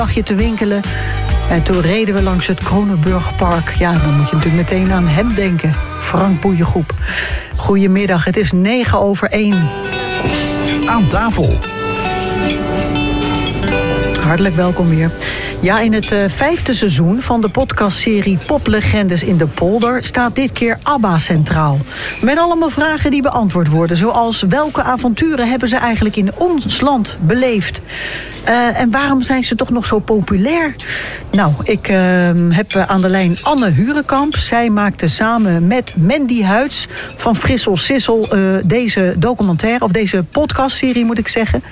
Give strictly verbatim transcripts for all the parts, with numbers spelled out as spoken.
dagje te winkelen. En toen reden we langs het Kronenburgpark. Ja, dan moet je natuurlijk meteen aan hem denken. Frank Boeiengroep. Goedemiddag, het is negen over één. Aan tafel. Hartelijk welkom weer. Ja, in het uh, vijfde seizoen van de podcastserie Poplegendes in de Polder staat dit keer ABBA centraal. Met allemaal vragen die beantwoord worden, zoals welke avonturen hebben ze eigenlijk in ons land beleefd? Uh, en waarom zijn ze toch nog zo populair? Nou, ik uh, heb aan de lijn Anne Hurenkamp. Zij maakte samen met Mandy Huids van Frissel Sissel uh, deze documentaire, of deze podcastserie moet ik zeggen.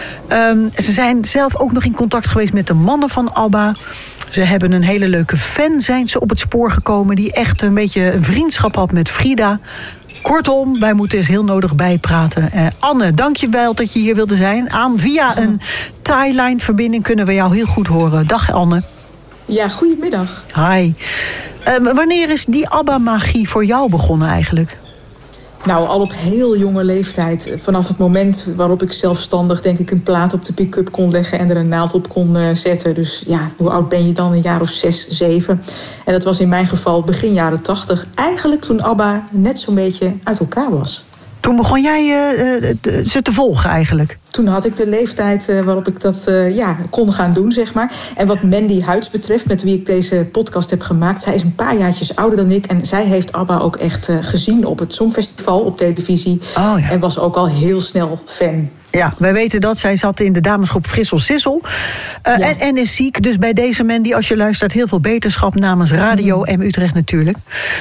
Um, ze zijn zelf ook nog in contact geweest met de mannen van ABBA. Ze hebben een hele leuke fan, zijn ze op het spoor gekomen, die echt een beetje een vriendschap had met Frida. Kortom, wij moeten eens heel nodig bijpraten. Uh, Anne, dank je wel dat je hier wilde zijn. Aan via een Thailine-verbinding kunnen we jou heel goed horen. Dag Anne. Ja, goedemiddag. Hi. Uh, wanneer is die ABBA-magie voor jou begonnen eigenlijk? Nou, al op heel jonge leeftijd. Vanaf het moment waarop ik zelfstandig, denk ik, een plaat op de pick-up kon leggen en er een naald op kon uh, zetten. Dus ja, hoe oud ben je dan? Een jaar of zes, zeven. En dat was in mijn geval begin jaren tachtig. Eigenlijk toen ABBA net zo'n beetje uit elkaar was. Toen begon jij uh, uh, ze te volgen eigenlijk? Toen had ik de leeftijd uh, waarop ik dat uh, ja, kon gaan doen, zeg maar. En wat Mandy Huids betreft, met wie ik deze podcast heb gemaakt, zij is een paar jaartjes ouder dan ik. En zij heeft ABBA ook echt uh, gezien op het Songfestival op televisie. Oh, ja. En was ook al heel snel fan. Ja, wij weten dat. Zij zat in de damesgroep Frissel Sissel. Uh, ja. en, en is ziek. Dus bij deze Mandy, als je luistert, heel veel beterschap namens Radio M Utrecht natuurlijk.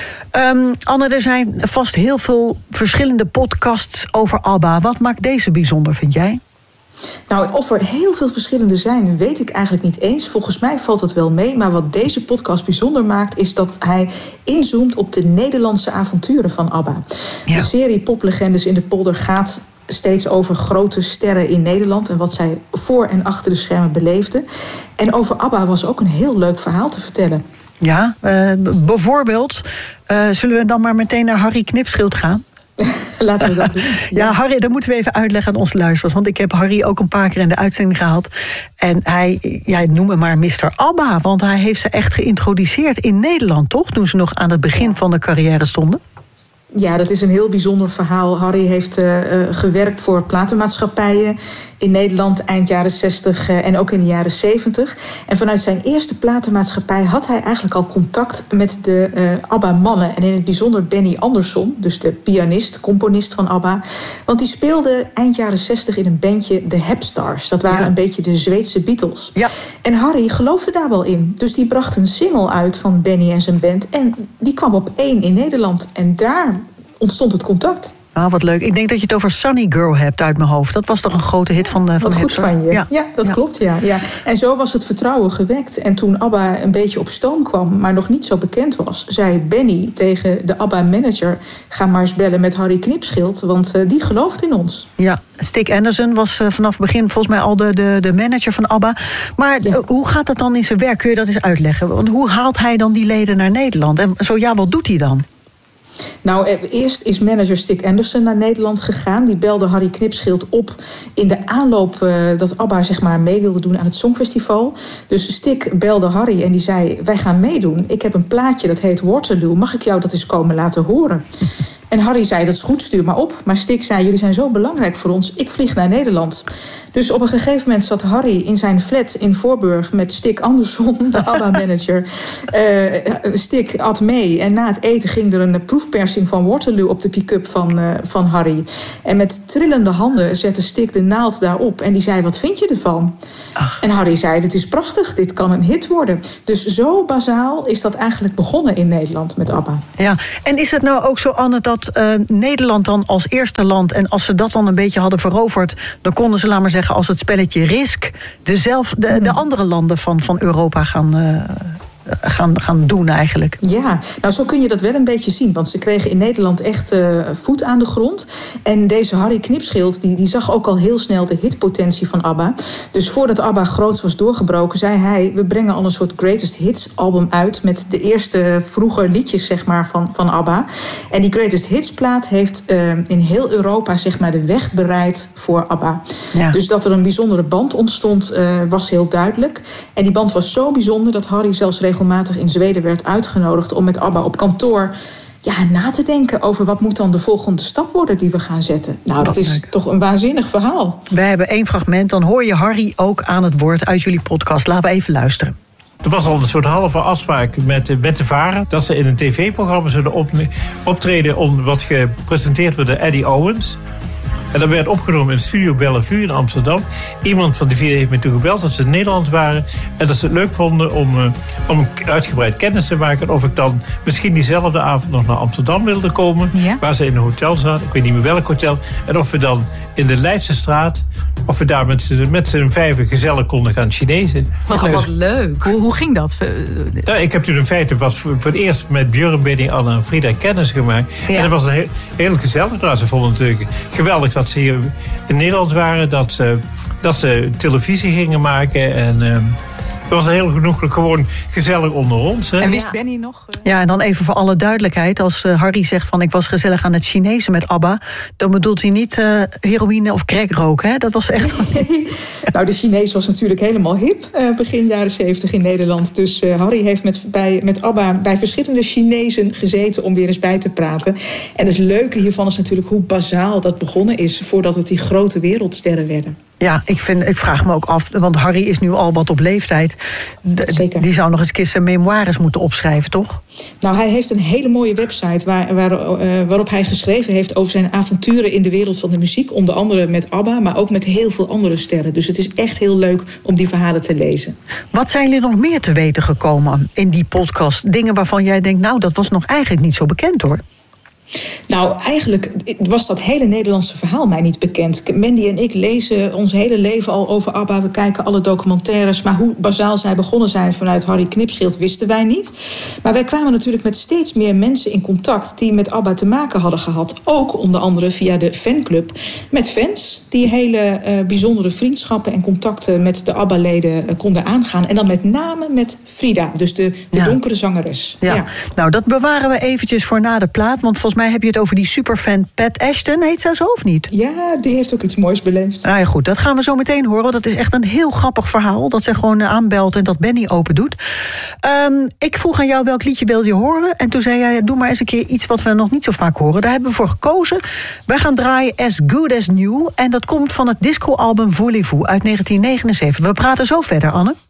Um, Anne, er zijn vast heel veel verschillende podcasts over ABBA. Wat maakt deze bijzonder, vind jij? Nou, of er heel veel verschillende zijn, weet ik eigenlijk niet eens. Volgens mij valt het wel mee. Maar wat deze podcast bijzonder maakt, is dat hij inzoomt op de Nederlandse avonturen van ABBA. Ja. De serie Poplegendes in de Polder gaat steeds over grote sterren in Nederland en wat zij voor en achter de schermen beleefden. En over ABBA was ook een heel leuk verhaal te vertellen. Ja, uh, bijvoorbeeld, uh, zullen we dan maar meteen naar Harry Knipschild gaan? Laten we dat doen. Ja. ja, Harry, dat moeten we even uitleggen aan onze luisteraars. Want ik heb Harry ook een paar keer in de uitzending gehad. En hij, ja, noem hem maar mister ABBA. Want hij heeft ze echt geïntroduceerd in Nederland, toch? Toen ze nog aan het begin van de carrière stonden. Ja, dat is een heel bijzonder verhaal. Harry heeft uh, gewerkt voor platenmaatschappijen in Nederland eind jaren zestig uh, en ook in de jaren zeventig. En vanuit zijn eerste platenmaatschappij had hij eigenlijk al contact met de uh, ABBA-mannen. En in het bijzonder Benny Andersson, dus de pianist, componist van ABBA. Want die speelde eind jaren zestig in een bandje, de Hepstars. Dat waren ja. een beetje de Zweedse Beatles. Ja. En Harry geloofde daar wel in. Dus die bracht een single uit van Benny en zijn band. En die kwam op één in Nederland. En daar ontstond het contact. Ah, wat leuk. Ik denk dat je het over Sunny Girl hebt uit mijn hoofd. Dat was toch een grote hit van, uh, van Wat goed Hipster? van je. Ja, ja dat ja. klopt, ja. ja. En zo was het vertrouwen gewekt. En toen ABBA een beetje op stoom kwam, maar nog niet zo bekend was, zei Benny tegen de ABBA-manager: ga maar eens bellen met Harry Knipschild, want uh, die gelooft in ons. Ja, Stig Anderson was uh, vanaf het begin volgens mij al de, de, de manager van ABBA. Maar ja. uh, hoe gaat dat dan in zijn werk? Kun je dat eens uitleggen? Want hoe haalt hij dan die leden naar Nederland? En zo ja, wat doet hij dan? Nou, eerst is manager Stig Anderson naar Nederland gegaan. Die belde Harry Knipschild op in de aanloop uh, dat ABBA zeg maar mee wilde doen aan het Songfestival. Dus Stig belde Harry en die zei: wij gaan meedoen. Ik heb een plaatje dat heet Waterloo. Mag ik jou dat eens komen laten horen? En Harry zei: dat is goed, stuur maar op. Maar Stig zei: jullie zijn zo belangrijk voor ons. Ik vlieg naar Nederland. Dus op een gegeven moment zat Harry in zijn flat in Voorburg met Stig Anderson, de ABBA-manager. Uh, Stig at mee. En na het eten ging er een proefpersing van Waterloo op de pick-up van, uh, van Harry. En met trillende handen zette Stig de naald daarop. En die zei: wat vind je ervan? Ach. En Harry zei: dit is prachtig, dit kan een hit worden. Dus zo bazaal is dat eigenlijk begonnen in Nederland met ABBA. Ja, en is het nou ook zo, Anne, dat uh, Nederland dan als eerste land, en als ze dat dan een beetje hadden veroverd, dan konden ze, laat maar zeggen, als het spelletje Risk, dezelfde, de, de andere landen van, van Europa gaan, uh, gaan, gaan doen eigenlijk. Ja, nou zo kun je dat wel een beetje zien. Want ze kregen in Nederland echt uh, voet aan de grond. En deze Harry Knipschild die, die zag ook al heel snel de hitpotentie van ABBA. Dus voordat ABBA groots was doorgebroken, zei hij, we brengen al een soort greatest hits album uit met de eerste vroege liedjes zeg maar, van, van ABBA. En die greatest hits plaat heeft uh, in heel Europa zeg maar, de weg bereid voor ABBA. Ja. Dus dat er een bijzondere band ontstond uh, was heel duidelijk. En die band was zo bijzonder dat Harry zelfs regelmatig in Zweden werd uitgenodigd om met ABBA op kantoor ja, na te denken over wat moet dan de volgende stap worden die we gaan zetten. Nou, dat is toch een waanzinnig verhaal. Wij hebben één fragment, dan hoor je Harry ook aan het woord uit jullie podcast. Laten we even luisteren. Er was al een soort halve afspraak met, met de Varen dat ze in een tv-programma zullen op, optreden om wat gepresenteerd werd door Eddie Owens. En dat werd opgenomen in Studio Bellevue in Amsterdam. Iemand van de vier heeft me toen gebeld dat ze in Nederland waren. En dat ze het leuk vonden om, uh, om uitgebreid kennis te maken. En of ik dan misschien diezelfde avond nog naar Amsterdam wilde komen. Ja. Waar ze in een hotel zaten. Ik weet niet meer welk hotel. En of we dan in de Leidse straat, of we daar met z'n, met z'n vijven gezellig konden gaan Chinezen. Wat leuk. Wat leuk. Hoe, hoe ging dat? Ja, ik heb toen in feite was voor, voor het eerst met Björn, Benny, Anna en Frida kennis gemaakt. Ja. En dat was een heel, heel gezellig. Nou, ze vonden het natuurlijk geweldig dat ze hier in Nederland waren. Dat ze, dat ze televisie gingen maken. En uh, het was heel genoeglijk gewoon gezellig onder ons. Hè. En wist Benny nog? Uh... Ja, en dan even voor alle duidelijkheid. Als uh, Harry zegt van ik was gezellig aan het Chinezen met ABBA, dan bedoelt hij niet uh, heroïne of crack roken. Hè? Dat was echt... Nee. Nou, de Chinees was natuurlijk helemaal hip uh, begin jaren zeventig in Nederland. Dus uh, Harry heeft met, bij, met ABBA bij verschillende Chinezen gezeten om weer eens bij te praten. En het leuke hiervan is natuurlijk hoe bazaal dat begonnen is voordat het die grote wereldsterren werden. Ja, ik, vind, ik vraag me ook af, want Harry is nu al wat op leeftijd. De, Zeker. Die zou nog eens een keer zijn memoires moeten opschrijven, toch? Nou, hij heeft een hele mooie website waar, waar, uh, waarop hij geschreven heeft over zijn avonturen in de wereld van de muziek. Onder andere met ABBA, maar ook met heel veel andere sterren. Dus het is echt heel leuk om die verhalen te lezen. Wat zijn jullie nog meer te weten gekomen in die podcast? Dingen waarvan jij denkt, nou, dat was nog eigenlijk niet zo bekend, hoor. Nou, eigenlijk was dat hele Nederlandse verhaal mij niet bekend. Mandy en ik lezen ons hele leven al over ABBA. We kijken alle documentaires. Maar hoe bazaal zij begonnen zijn vanuit Harry Knipschild wisten wij niet. Maar wij kwamen natuurlijk met steeds meer mensen in contact die met ABBA te maken hadden gehad. Ook onder andere via de fanclub. Met fans die hele uh, bijzondere vriendschappen en contacten met de ABBA-leden uh, konden aangaan. En dan met name met Frida, dus de, de ja. donkere zangeres. Ja. Ja. Nou, dat bewaren we eventjes voor na de plaat. Want volgens mij heb je het over die superfan Pat Ashton. Heet zij zo of niet? Ja, die heeft ook iets moois beleefd. Nou ja, goed, dat gaan we zo meteen horen. Want dat is echt een heel grappig verhaal. Dat zij gewoon aanbelt en dat Benny open doet. Um, ik vroeg aan jou welk liedje wil je horen. En toen zei jij, doe maar eens een keer iets wat we nog niet zo vaak horen. Daar hebben we voor gekozen. Wij gaan draaien As Good As New. En dat komt van het discoalbum Voulez-Vous uit negentien negenenzeventig. We praten zo verder, Anne.